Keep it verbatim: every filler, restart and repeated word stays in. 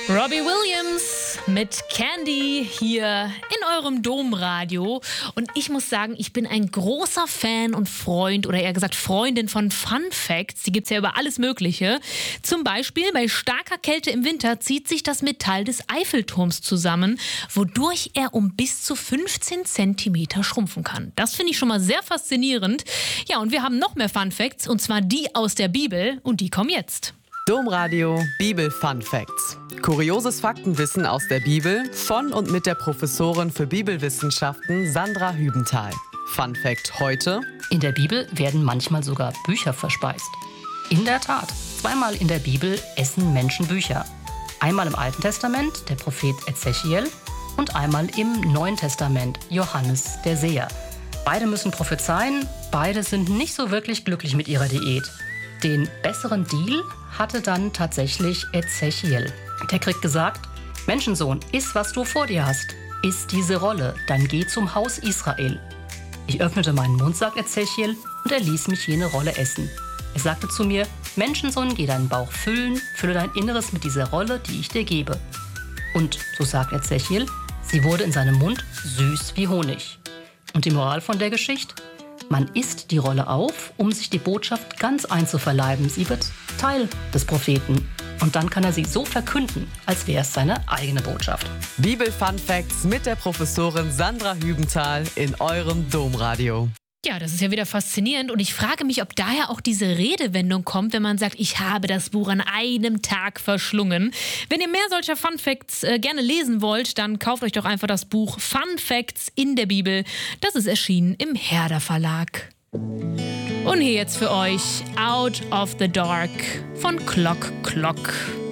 Robbie Williams mit Candy hier in eurem Domradio. Und ich muss sagen, ich bin ein großer Fan und Freund oder eher gesagt Freundin von Fun Facts. Die gibt's ja über alles Mögliche. Zum Beispiel bei starker Kälte im Winter zieht sich das Metall des Eiffelturms zusammen, wodurch er um bis zu fünfzehn Zentimeter schrumpfen kann. Das finde ich schon mal sehr faszinierend. Ja, und wir haben noch mehr Fun Facts, und zwar die aus der Bibel, und die kommen jetzt. Domradio Bibel Fun Facts. Kurioses Faktenwissen aus der Bibel von und mit der Professorin für Bibelwissenschaften Sandra Hübenthal. Fun Fact heute: In der Bibel werden manchmal sogar Bücher verspeist. In der Tat, zweimal in der Bibel essen Menschen Bücher. Einmal im Alten Testament der Prophet Ezechiel und einmal im Neuen Testament Johannes der Seher. Beide müssen prophezeien, beide sind nicht so wirklich glücklich mit ihrer Diät. Den besseren Deal hatte dann tatsächlich Ezechiel. Der kriegt gesagt: Menschensohn, iss, was du vor dir hast. Iss diese Rolle, dann geh zum Haus Israel. Ich öffnete meinen Mund, sagt Ezechiel, und er ließ mich jene Rolle essen. Er sagte zu mir: Menschensohn, geh deinen Bauch füllen, fülle dein Inneres mit dieser Rolle, die ich dir gebe. Und, so sagt Ezechiel, sie wurde in seinem Mund süß wie Honig. Und die Moral von der Geschichte? Man isst die Rolle auf, um sich die Botschaft ganz einzuverleiben. Sie wird Teil des Propheten. Und dann kann er sie so verkünden, als wäre es seine eigene Botschaft. Bibel Fun Facts mit der Professorin Sandra Hübenthal in eurem Domradio. Ja, das ist ja wieder faszinierend, und ich frage mich, ob daher auch diese Redewendung kommt, wenn man sagt, ich habe das Buch an einem Tag verschlungen. Wenn ihr mehr solcher Fun Facts äh, gerne lesen wollt, dann kauft euch doch einfach das Buch Fun Facts in der Bibel. Das ist erschienen im Herder Verlag. Und hier jetzt für euch Out of the Dark von Clock Clock.